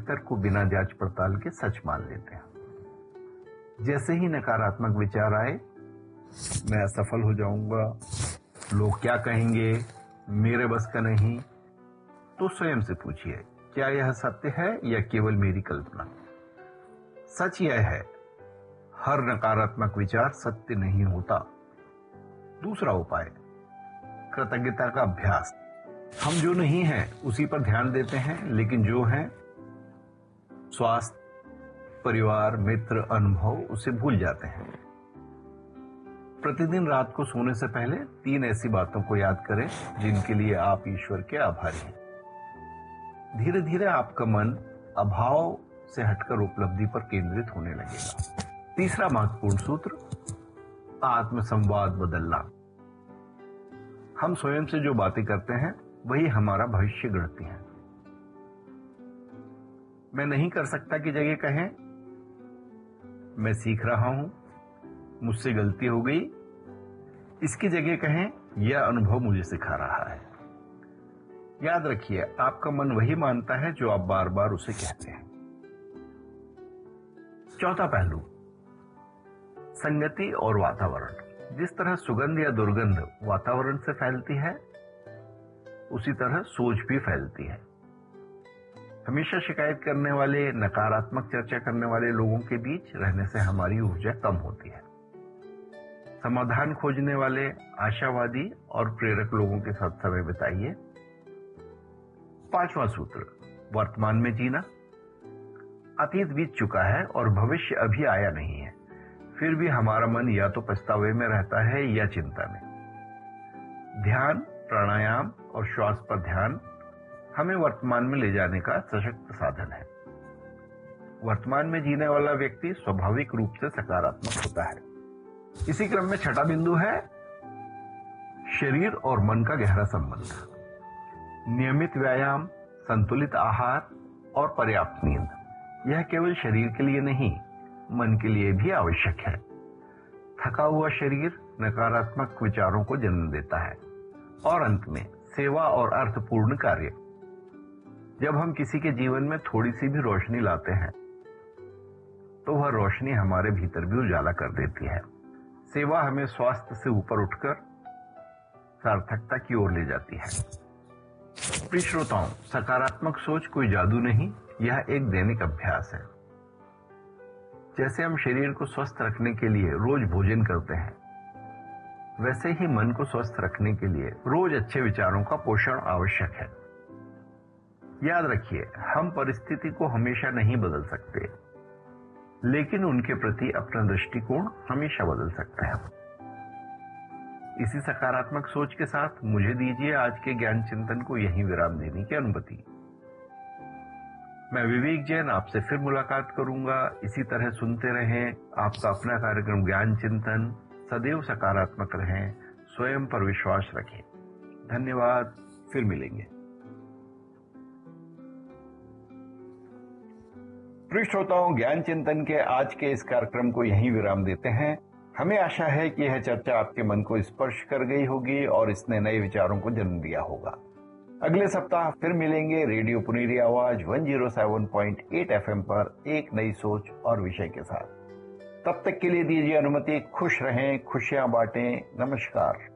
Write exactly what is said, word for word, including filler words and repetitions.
बेहतर को बिना जांच पड़ताल के सच मान लेते हैं। जैसे ही नकारात्मक विचार आए, मैं असफल हो जाऊंगा, लोग क्या कहेंगे, मेरे बस का नहीं, तो स्वयं से पूछिए, क्या यह सत्य है या केवल मेरी कल्पना? सच यह है, हर नकारात्मक विचार सत्य नहीं होता। दूसरा उपाय, कृतज्ञता का अभ्यास। हम जो नहीं हैं उसी पर ध्यान देते हैं, लेकिन जो हैं स्वास्थ्य, परिवार, मित्र, अनुभव, उसे भूल जाते हैं। प्रतिदिन रात को सोने से पहले तीन ऐसी बातों को याद करें जिनके लिए आप ईश्वर के आभारी हैं। धीरे धीरे आपका मन अभाव से हटकर उपलब्धि पर केंद्रित होने लगेगा। तीसरा महत्वपूर्ण सूत्र, आत्मसंवाद बदलना। हम स्वयं से जो बातें करते हैं वही हमारा भविष्य गढ़ती हैं। मैं नहीं कर सकता की जगह कहें, मैं सीख रहा हूं, मुझसे गलती हो गई। इसकी जगह कहें, यह अनुभव मुझे सिखा रहा है। याद रखिए, आपका मन वही मानता है जो आप बार बार उसे कहते हैं। चौथा पहलू, संगति और वातावरण। जिस तरह सुगंध या दुर्गंध वातावरण से फैलती है, उसी तरह सोच भी फैलती है। हमेशा शिकायत करने वाले, नकारात्मक चर्चा करने वाले लोगों के बीच रहने से हमारी ऊर्जा कम होती है। समाधान खोजने वाले, आशावादी और प्रेरक लोगों के साथ समय बिताइए। पांचवा सूत्र, वर्तमान में जीना। अतीत बीत चुका है और भविष्य अभी आया नहीं है, फिर भी हमारा मन या तो पछतावे में रहता है या चिंता में। ध्यान, प्राणायाम और श्वास पर ध्यान हमें वर्तमान में ले जाने का सशक्त साधन है। वर्तमान में जीने वाला व्यक्ति स्वाभाविक रूप से सकारात्मक होता है। इसी क्रम में छठा बिंदु है शरीर और मन का गहरा संबंध। नियमित व्यायाम, संतुलित आहार और पर्याप्त नींद, यह केवल शरीर के लिए नहीं, मन के लिए भी आवश्यक है। थका हुआ शरीर नकारात्मक विचारों को जन्म देता है। और अंत में सेवा और अर्थपूर्ण कार्य। जब हम किसी के जीवन में थोड़ी सी भी रोशनी लाते हैं, तो वह रोशनी हमारे भीतर भी उजाला कर देती है। सेवा हमें स्वास्थ्य से ऊपर उठकर सार्थकता की ओर ले जाती है। प्रिय श्रोताओं, सकारात्मक सोच कोई जादू नहीं, यह एक दैनिक अभ्यास है। जैसे हम शरीर को स्वस्थ रखने के लिए रोज भोजन करते हैं, वैसे ही मन को स्वस्थ रखने के लिए रोज अच्छे विचारों का पोषण आवश्यक है। याद रखिए, हम परिस्थिति को हमेशा नहीं बदल सकते, लेकिन उनके प्रति अपना दृष्टिकोण हमेशा बदल सकते हैं। इसी सकारात्मक सोच के साथ मुझे दीजिए आज के ज्ञान चिंतन को यहीं विराम देने की अनुमति। मैं विवेक जैन आपसे फिर मुलाकात करूंगा। इसी तरह सुनते रहें आपका अपना कार्यक्रम ज्ञान चिंतन। सदैव सकारात्मक रहें, स्वयं पर विश्वास रखें। धन्यवाद, फिर मिलेंगे। प्रिय श्रोताओं, ज्ञान चिंतन के आज के इस कार्यक्रम को यहीं विराम देते हैं। हमें आशा है कि यह चर्चा आपके मन को स्पर्श कर गई होगी और इसने नए विचारों को जन्म दिया होगा। अगले सप्ताह फिर मिलेंगे रेडियो पुनेरी आवाज एक सौ सात पॉइंट आठ एफएम पर एक नई सोच और विषय के साथ। तब तक के लिए दीजिए अनुमति। खुश रहें, खुशियां बांटें। नमस्कार।